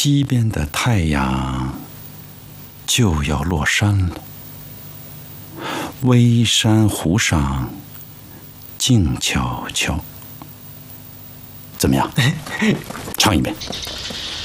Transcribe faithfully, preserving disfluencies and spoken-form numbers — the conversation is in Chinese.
西边的太阳就要落山了，微山湖上静悄悄。怎么样？唱一遍。